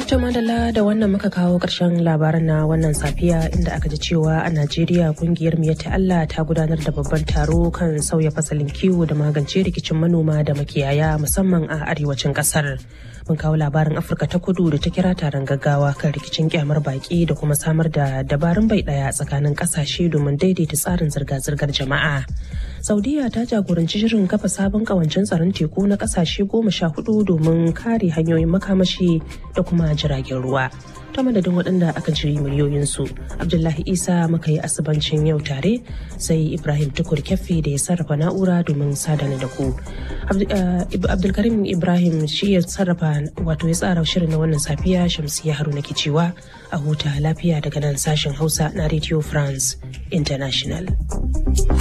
To madalla da wannan muka kawo ƙarshen labaran na wannan safiya inda aka ji cewa a Najeriya kungiyar Miyatta Allah ta gudanar da babban taro kan sauya fasalin kiwo da magance rikicin manoma da makiyaya musamman a arewacin ƙasar. Mun kawo labarin Afirka ta Kudu da ta kira taron gaggawa kan rikicin kyamar baki da kuma samar da dabarun bai ɗaya tsakanin ƙasashe domin daidaita tsarin zirga-zirgar jama'a. Saudiya ta jagoranci shirin kafa sabon kawancin tsaron teku na ƙasashe 14 domin kare hanyoyin makamashi da kuma jiragen ruwa. Ta madadin waɗanda aka jiri muryoyinsu, Abdullahi Isa muka yi asibancin yau tare, sai Ibrahim Tukur Kyaffi da ya sarrafa na'ura domin sadana da ku. Abdulkarim Ibrahim shi ya sarrafa wato ya tsara shirin na wannan safiya. Shamsiyya Haruna ke cewa a huta lafiya daga nan sashen Hausa na Radio France International.